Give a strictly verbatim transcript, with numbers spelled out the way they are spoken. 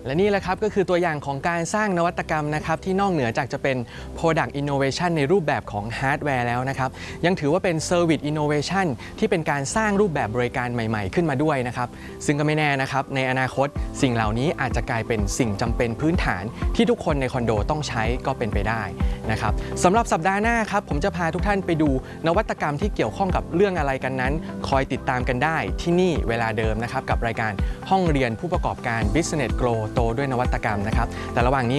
และนี่แหละครับก็คือตัวอย่างของการสร้างนวัตกรรมนะครับที่นอกเหนือจากจะเป็น Product Innovation ในรูปแบบของฮาร์ดแวร์แล้วนะครับยังถือว่าเป็น Service Innovation ที่เป็นการสร้างรูปแบบบริการใหม่ๆขึ้นมาด้วยนะครับซึ่งก็ไม่แน่นะครับในอนาคตสิ่งเหล่านี้อาจจะกลายเป็นสิ่งจำเป็นพื้นฐานที่ทุกคนในคอนโดต้องใช้ก็เป็นไปได้นะครับสำหรับสัปดาห์หน้าครับผมจะพาทุกท่านไปดูนวัตกรรมที่เกี่ยวข้องกับเรื่องอะไรกันนั้นคอยติดตามกันได้ที่นี่เวลาเดิมนะครับกับรายการห้องเรียนผู้ประกอบการ Business Grow โตด้วยนวัตกรรมนะครับแต่ระหว่างนี้